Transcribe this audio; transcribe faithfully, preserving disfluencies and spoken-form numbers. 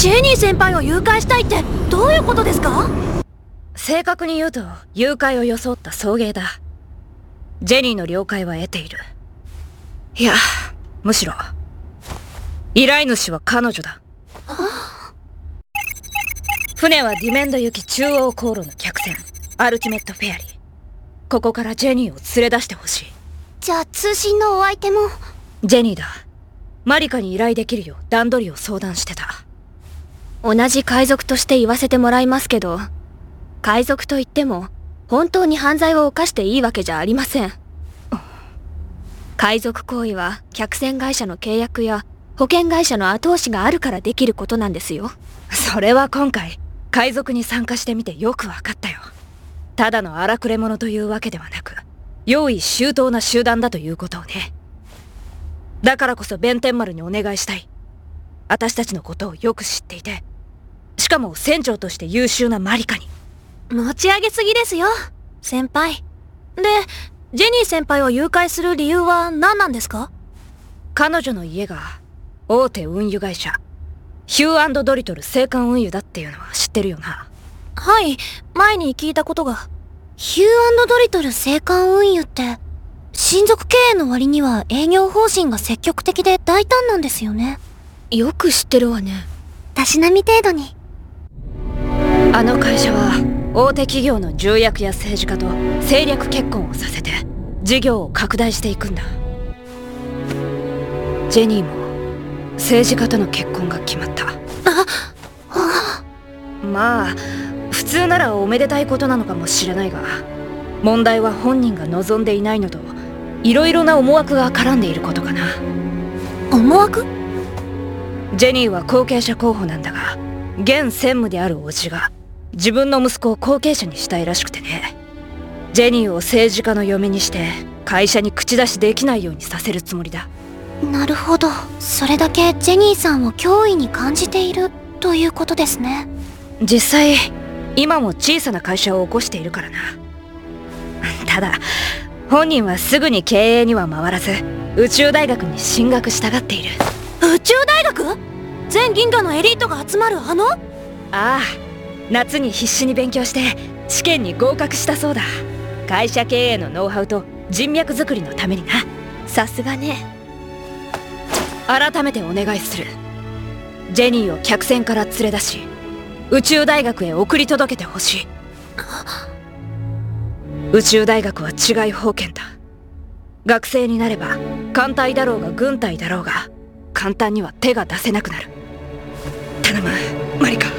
ジェニー先輩を誘拐したいってどういうことですか？ 正確に言うと誘拐を装った送迎だ。ジェニーの了解は得ている。いや、むしろ依頼主は彼女だ。船はディメンド行き中央航路の客船アルティメットフェアリー。ここからジェニーを連れ出してほしい。 じゃあ通信のお相手も？ ジェニーだ。マリカに依頼できるよう段取りを相談してた。 同じ海賊として言わせてもらいますけど、海賊といっても本当に犯罪を犯していいわけじゃありません。海賊行為は客船会社の契約や保険会社の後押しがあるからできることなんですよ。 それは今回海賊に参加してみてよくわかったよ。ただの荒くれ者というわけではなく、用意周到な集団だということをね。だからこそ弁天丸にお願いしたい。私たちのことをよく知っていて、しかも船長として優秀なマリカに。 持ち上げすぎですよ、先輩。で、ジェニー先輩を誘拐する理由は何なんですか？ 彼女の家が大手運輸会社ヒュー&ドリトル青函運輸だっていうのは知ってるよな？ はい、前に聞いたことが。 ヒュー&ドリトル青函運輸って、親族経営の割には営業方針が積極的で大胆なんですよね。よく知ってるわね。たしなみ程度に。 あの会社は大手企業の重役や政治家と政略結婚をさせて事業を拡大していくんだ。ジェニーも政治家との結婚が決まった。まあ普通ならおめでたいことなのかもしれないが、問題は本人が望んでいないのといろいろな思惑が絡んでいることかな。 思惑？ ジェニーは後継者候補なんだが、現専務である叔父が自分の息子を後継者にしたいらしくてね。ジェニーを政治家の嫁にして会社に口出しできないようにさせるつもりだ。 なるほど。それだけジェニーさんを脅威に感じているということですね。 実際今も小さな会社を起こしているからな。ただ本人はすぐに経営には回らず、宇宙大学に進学したがっている。 宇宙大学？全銀河のエリートが集まるあの？ ああ、夏に必死に勉強して試験に合格したそうだ。会社経営のノウハウと人脈作りのためにな。 さすがね。 改めてお願いする。ジェニーを客船から連れ出し宇宙大学へ送り届けてほしい。宇宙大学は違い保険だ。学生になれば艦隊だろうが軍隊だろうが簡単には手が出せなくなる。頼むマリカ。